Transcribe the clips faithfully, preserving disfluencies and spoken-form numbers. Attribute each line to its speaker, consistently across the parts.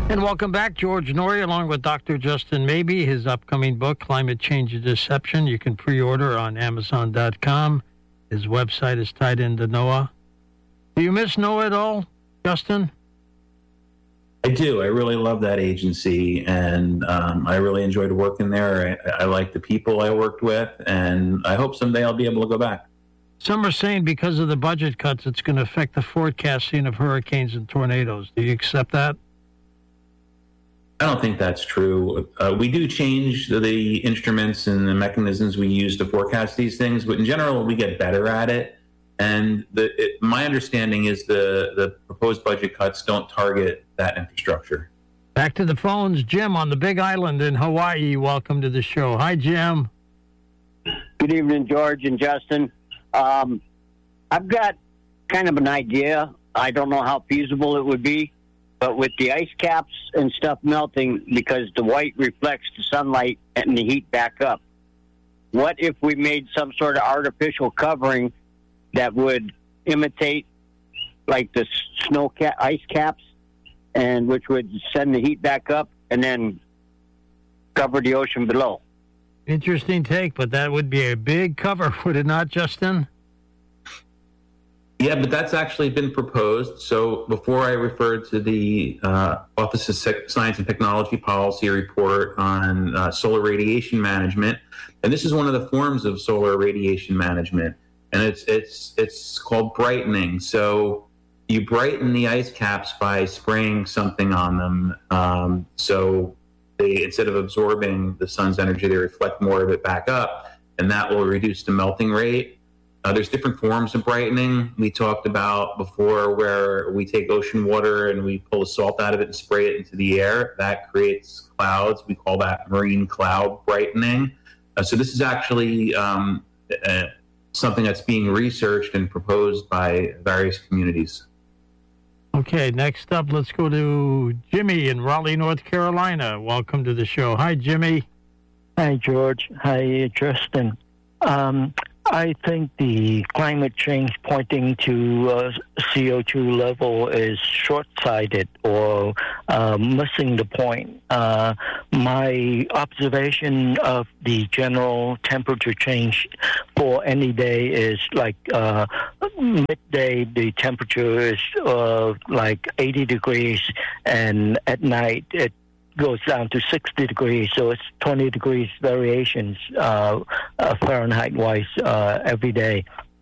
Speaker 1: And welcome back, George Noory, along with Doctor Justin Maybe. His upcoming book, Climate Change and Deception, you can pre-order on Amazon dot com. His website is tied into NOAA. Do you miss NOAA at all, Justin?
Speaker 2: I do. I really love that agency, and um, I really enjoyed working there. I, I like the people I worked with, and I hope someday I'll be able to go back.
Speaker 1: Some are saying because of the budget cuts, it's going to affect the forecasting of hurricanes and tornadoes. Do you accept that?
Speaker 2: I don't think that's true. Uh, we do change the instruments and the mechanisms we use to forecast these things, but in general, we get better at it. And the, it, my understanding is the, the proposed budget cuts don't target that infrastructure.
Speaker 1: Back to the phones. Jim on the Big Island in Hawaii. Welcome to the show. Hi, Jim.
Speaker 3: Good evening, George and Justin. Um, I've got kind of an idea. I don't know how feasible it would be. But with the ice caps and stuff melting, because the white reflects the sunlight and the heat back up, what if we made some sort of artificial covering that would imitate like the snow cap, ice caps, and which would send the heat back up and then cover the ocean below?
Speaker 1: Interesting take, but that would be a big cover, would it not, Justin?
Speaker 2: Yeah, but that's actually been proposed. So before I referred to the uh, Office of Science and Technology Policy Report on uh, solar radiation management, and this is one of the forms of solar radiation management, and it's it's it's called brightening. So you brighten the ice caps by spraying something on them. Um, so they, instead of absorbing the sun's energy, they reflect more of it back up, and that will reduce the melting rate. Uh, there's different forms of brightening we talked about before, where we take ocean water and we pull the salt out of it and spray it into the air. That creates clouds. We call that marine cloud brightening. Uh, so this is actually um, uh, something that's being researched and proposed by various communities.
Speaker 1: Okay, next up, let's go to Jimmy in Raleigh, North Carolina. Welcome to the show. Hi, Jimmy.
Speaker 4: Hi, George. Hi, Justin. Um, I think the climate change pointing to uh, C O two level is short-sighted or uh, missing the point. Uh, my observation of the general temperature change for any day is like uh, midday the temperature is uh, like eighty degrees, and at night it goes down to sixty degrees, so it's twenty degrees variations uh, uh, Fahrenheit-wise uh, every day.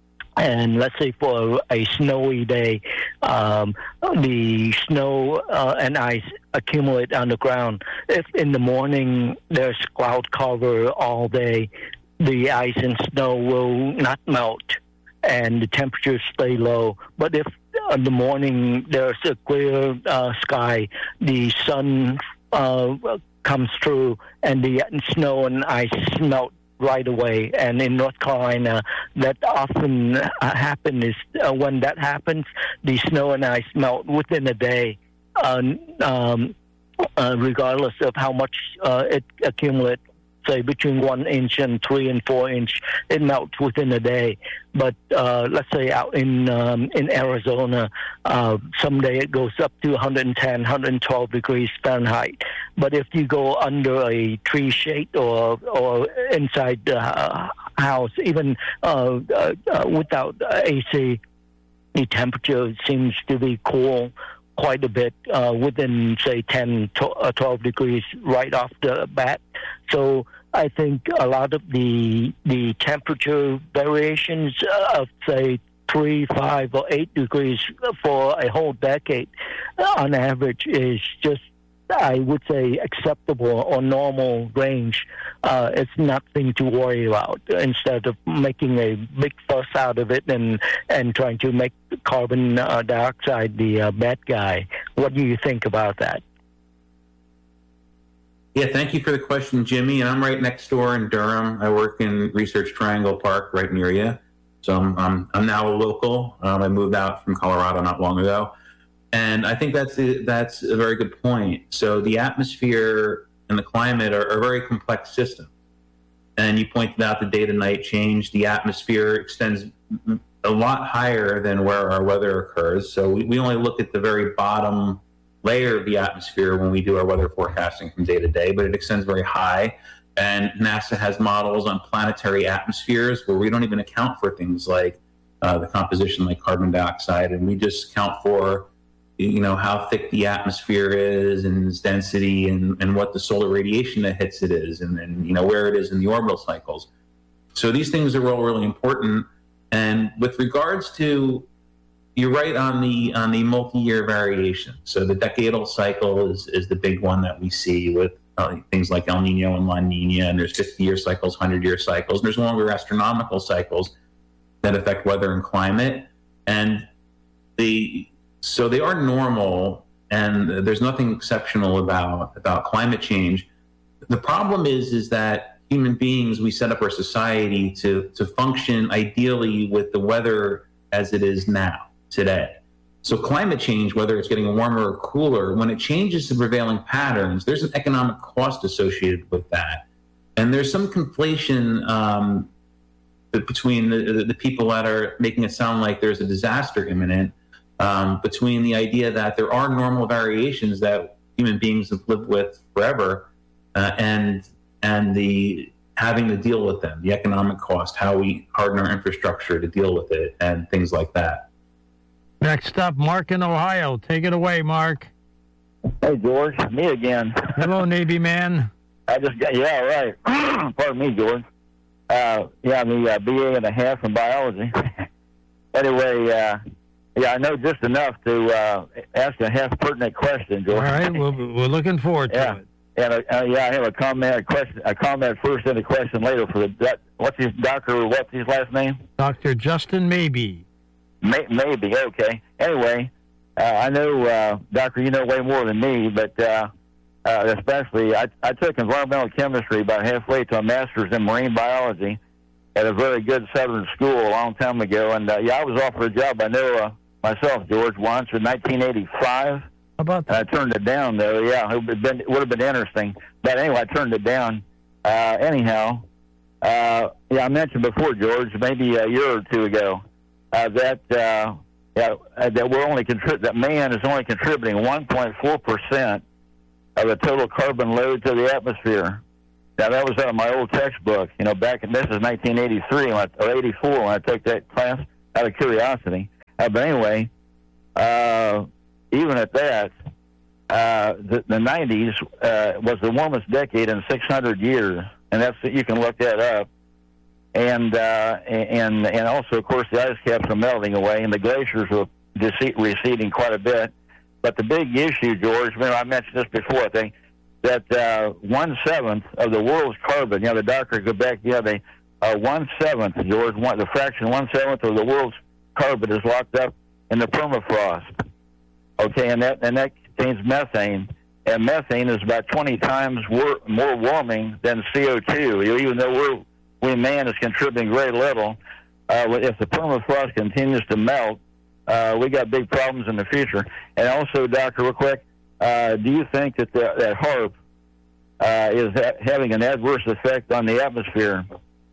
Speaker 4: And let's say for a snowy day, um, the snow uh, and ice accumulate on the ground. If in the morning there's cloud cover all day, the ice and snow will not melt and the temperatures stay low. But if in the morning there's a clear uh, sky, the sun Uh, comes through and the snow and ice melt right away. And in North Carolina, that often uh, happens. Is uh, when that happens, the snow and ice melt within a day, uh, um, uh, regardless of how much uh, it accumulates. Say between one inch and three and four inch, it melts within a day. But uh, let's say out in um, in Arizona, uh, someday it goes up to one ten, one twelve degrees Fahrenheit. But if you go under a tree shade or or inside the uh, house, even uh, uh, uh, without A C, the temperature seems to be cool quite a bit uh, within, say, ten, twelve degrees right off the bat. So I think a lot of the the temperature variations of, say, three, five, or eight degrees for a whole decade on average is just, I would say, acceptable or normal range. Uh, it's nothing to worry about. Instead of making a big fuss out of it and, and trying to make carbon uh, dioxide the uh, bad guy. What do you think about that?
Speaker 2: Yeah, thank you for the question, Jimmy. And I'm right next door in Durham. I work in Research Triangle Park right near you. So I'm, I'm, I'm now a local. Um, I moved out from Colorado not long ago. And I think that's a, that's a very good point. So the atmosphere and the climate are, are very complex systems. And you pointed out the day to night change. The atmosphere extends a lot higher than where our weather occurs. So we, we only look at the very bottom layer of the atmosphere when we do our weather forecasting from day to day, but it extends very high. And NASA has models on planetary atmospheres where we don't even account for things like uh, the composition like carbon dioxide, and we just account for, you know, how thick the atmosphere is and its density and, and what the solar radiation that hits it is, and then, you know, where it is in the orbital cycles. So these things are all really important. And with regards to, you're right on the on the multi-year variation. So the decadal cycle is, is the big one that we see with uh, things like El Nino and La Nina, and there's fifty-year cycles, one hundred-year cycles. And there's longer astronomical cycles that affect weather and climate. And the so they are normal, and there's nothing exceptional about about climate change. The problem is is that human beings, we set up our society to to function ideally with the weather as it is now, today. So climate change, whether it's getting warmer or cooler, when it changes the prevailing patterns, there's an economic cost associated with that. And there's some conflation um, between the, the, the people that are making it sound like there's a disaster imminent, um, between the idea that there are normal variations that human beings have lived with forever, uh, and and the having to deal with them, the economic cost, how we harden our infrastructure to deal with it, and things like that.
Speaker 1: Next up, Mark in Ohio. Take it away, Mark.
Speaker 5: Hey, George. Me again.
Speaker 1: Hello, Navy man.
Speaker 5: I just got, yeah, right. Pardon me, George. Uh, yeah, I'm a uh, B A and a half in biology. Anyway, uh, yeah, I know just enough to uh, ask a half pertinent question, George.
Speaker 1: All right, we're, we're looking forward to
Speaker 5: yeah.
Speaker 1: it.
Speaker 5: And uh, uh, yeah, I have a comment, a question, a comment first, and a question later for the that, what's his doctor? What's his last name?
Speaker 1: Doctor Justin Maybe.
Speaker 5: May, maybe okay. Anyway, uh, I know, uh, Doctor, you know way more than me, but uh, uh, especially I, I took environmental chemistry about halfway to a master's in marine biology at a very good southern school a long time ago, and uh, yeah, I was offered a job. I know uh, myself, George, once in nineteen eighty-five.
Speaker 1: How about that?
Speaker 5: I turned it down, though. Yeah, it would have been, it would have been interesting. But anyway, I turned it down. Uh, anyhow, uh, yeah, I mentioned before, George, maybe a year or two ago, uh, that uh, yeah, that we're only contrib- that man is only contributing one point four percent of the total carbon load to the atmosphere. Now, that was out of my old textbook. You know, back in this is nineteen eighty-three when I, or eighty-four when I took that class out of curiosity. Uh, but anyway. Uh, Even at that, uh, the, the nineties uh, was the warmest decade in six hundred years, and that's you can look that up. And uh, and and also, of course, the ice caps are melting away, and the glaciers are receding quite a bit. But the big issue, George, I mentioned this before, I think, that uh, one seventh of the world's carbon. You know, the doctor go back. Yeah, they uh, one seventh, George, one, the fraction one seventh of the world's carbon is locked up in the permafrost. Okay, and that and that contains methane, and methane is about twenty times wor- more warming than C O two. Even though we're we man is contributing very little, uh, if the permafrost continues to melt, uh, we got big problems in the future. And also, Doctor, real quick, uh, do you think that the, that HAARP uh, is ha- having an adverse effect on the atmosphere?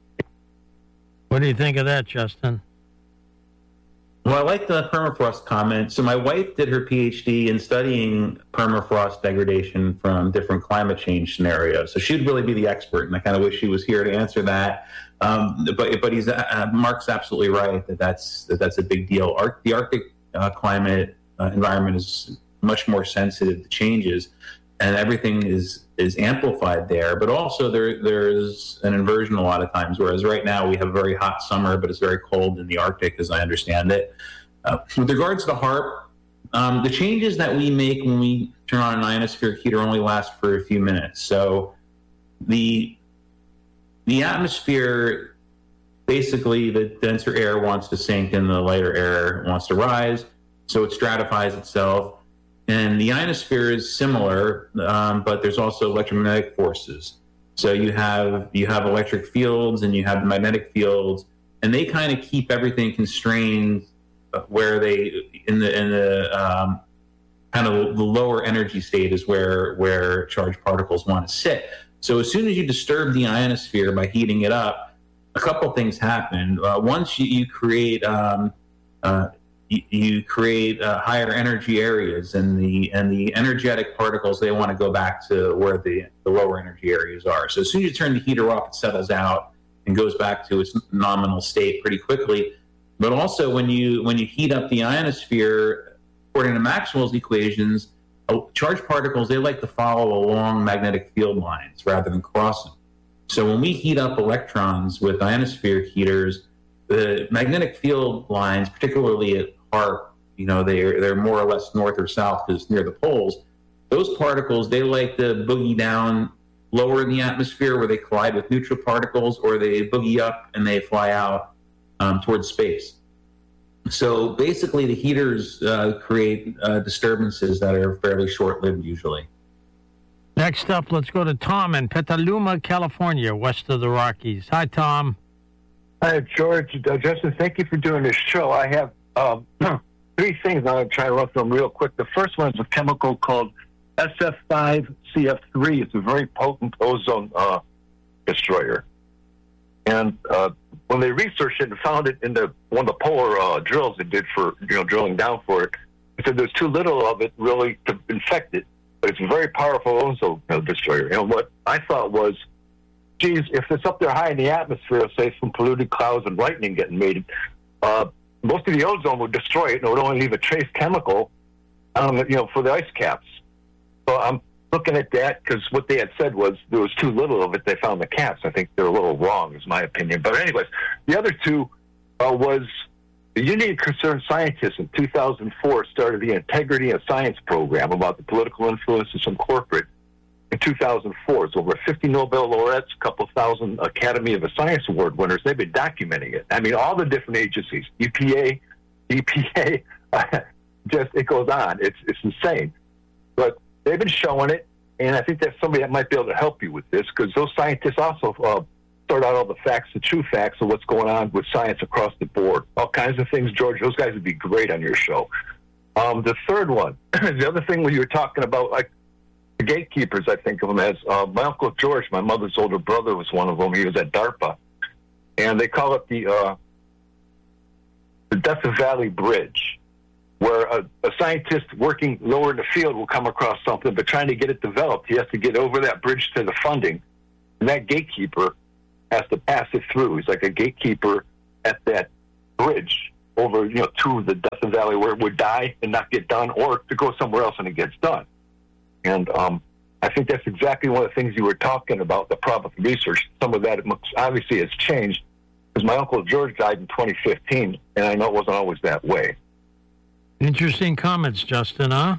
Speaker 1: What do you think of that, Justin?
Speaker 2: Well, I like the permafrost comment. So my wife did her PhD in studying permafrost degradation from different climate change scenarios. So she'd really be the expert, and I kind of wish she was here to answer that. Um, but but he's uh, Mark's absolutely right that that's that that's a big deal. Ar- the Arctic uh, climate uh, environment is much more sensitive to changes, and everything is is amplified there. But also there there's an inversion a lot of times. Whereas right now we have a very hot summer, but it's very cold in the Arctic, as I understand it. Uh, with regards to HAARP, um, the changes that we make when we turn on an ionospheric heater only last for a few minutes. So the the atmosphere, basically, the denser air wants to sink and the lighter air wants to rise, so it stratifies itself. And the ionosphere is similar, um, but there's also electromagnetic forces. So you have you have electric fields and you have magnetic fields, and they kind of keep everything constrained where they in the in the um, kind of the lower energy state is where where charged particles want to sit. So as soon as you disturb the ionosphere by heating it up, a couple things happen. Uh, once you, you create um, uh, you, you create uh, higher energy areas, and the and the energetic particles, they want to go back to where the, the lower energy areas are. So as soon as you turn the heater off, it settles out and goes back to its nominal state pretty quickly. But also when you when you heat up the ionosphere, according to Maxwell's equations, charged particles, they like to follow along magnetic field lines rather than cross them. So when we heat up electrons with ionospheric heaters, the magnetic field lines, particularly at HAARP, you know, they're, they're more or less north or south because near the poles. Those particles, they like to boogie down lower in the atmosphere where they collide with neutral particles, or they boogie up and they fly out um, towards space. So basically the heaters uh, create uh, disturbances that are fairly short-lived usually.
Speaker 1: Next up, let's go to Tom in Petaluma, California, west of the Rockies. Hi, Tom.
Speaker 6: Hi, George. Uh, Justin, thank you for doing this show. I have um, three things. I'm going to try to run through them real quick. The first one is a chemical called S F five C F three. It's a very potent ozone uh, destroyer. And uh, when they researched it and found it in the one of the polar uh, drills they did for, you know, drilling down for it, they said there's too little of it really to infect it. But it's a very powerful ozone destroyer. And what I thought was, geez, if it's up there high in the atmosphere, say from polluted clouds and lightning getting made, uh, most of the ozone would destroy it, and it would only leave a trace chemical, um, you know, for the ice caps. So I'm looking at that because what they had said was there was too little of it. They found the caps. I think they're a little wrong, is my opinion. But anyways, the other two uh, was the Union of Concerned Scientists in two thousand four started the Integrity of Science program about the political influences from corporate. In two thousand four, it's over fifty Nobel laureates, a couple thousand Academy of the Science Award winners. They've been documenting it. I mean, all the different agencies, E P A, E P A, just it goes on. It's it's insane. But they've been showing it, and I think that's somebody that might be able to help you with this, because those scientists also uh, sort out all the facts, the true facts of what's going on with science across the board. All kinds of things, George. Those guys would be great on your show. Um, the third one, the other thing when you were talking about, like, the gatekeepers, I think of them as, uh, my Uncle George, my mother's older brother, was one of them. He was at DARPA. And they call it the uh, the Death Valley Bridge, where a, a scientist working lower in the field will come across something, but trying to get it developed, he has to get over that bridge to the funding. And that gatekeeper has to pass it through. He's like a gatekeeper at that bridge over, you know, to the Death Valley where it would die and not get done, or to go somewhere else and it gets done. And um, I think that's exactly one of the things you were talking about, the problem with research. Some of that obviously has changed, because my Uncle George died in twenty fifteen, and I know it wasn't always that way.
Speaker 1: Interesting comments, Justin, huh?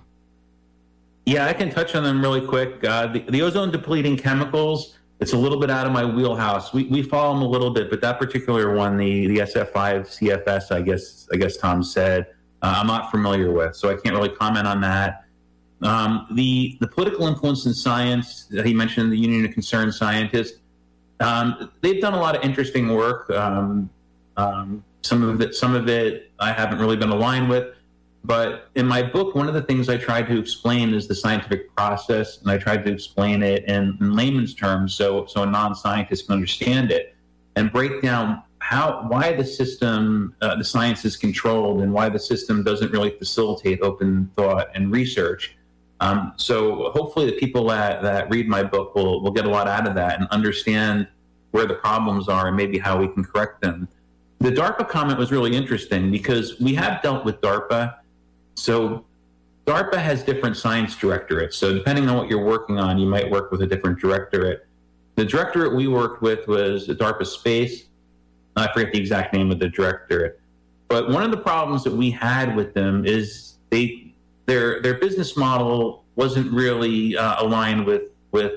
Speaker 2: Yeah, I can touch on them really quick. Uh, the, the ozone-depleting chemicals, it's a little bit out of my wheelhouse. We we follow them a little bit, but that particular one, the, the S F five C F S, I guess, I guess Tom said, uh, I'm not familiar with, so I can't really comment on that. Um, the, the political influence in science that he mentioned, the Union of Concerned Scientists, um, they've done a lot of interesting work. Um, um, some of it, some of it I haven't really been aligned with, but in my book, one of the things I tried to explain is the scientific process, and I tried to explain it in, in layman's terms, so so a non-scientist can understand it, and break down how why the system, uh, the science is controlled, and why the system doesn't really facilitate open thought and research. Um, so hopefully the people that, that read my book will, will get a lot out of that and understand where the problems are and maybe how we can correct them. The DARPA comment was really interesting because we have dealt with DARPA. So DARPA has different science directorates. So depending on what you're working on, you might work with a different directorate. The directorate we worked with was DARPA Space. I forget the exact name of the directorate. But one of the problems that we had with them is they Their their business model wasn't really uh, aligned with with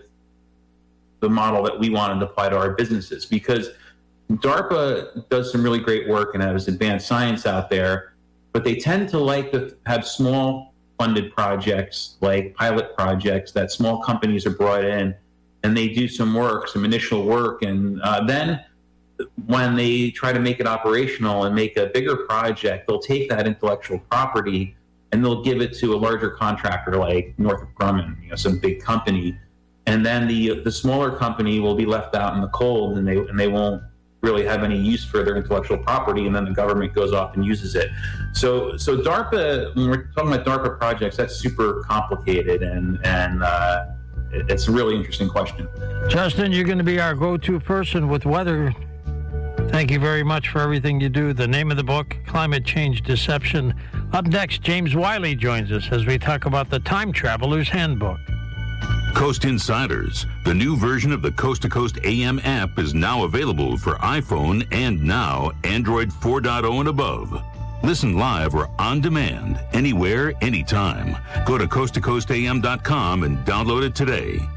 Speaker 2: the model that we wanted to apply to our businesses, because DARPA does some really great work and has advanced science out there, but they tend to like to have small funded projects, like pilot projects that small companies are brought in, and they do some work, some initial work, and uh, then when they try to make it operational and make a bigger project, they'll take that intellectual property and they'll give it to a larger contractor like Northrop Grumman, you know, some big company, and then the the smaller company will be left out in the cold, and they and they won't really have any use for their intellectual property, and then the government goes off and uses it. So, so DARPA, when we're talking about DARPA projects, that's super complicated, and and uh, it's a really interesting question.
Speaker 1: Justin, you're going to be our go-to person with weather. Thank you very much for everything you do. The name of the book, Climate Change Deception. Up next, James Wiley joins us as we talk about the Time Traveler's Handbook.
Speaker 7: Coast Insiders, the new version of the Coast to Coast A M app, is now available for iPhone and now Android four point oh and above. Listen live or on demand, anywhere, anytime. Go to coast to coast a m dot com and download it today.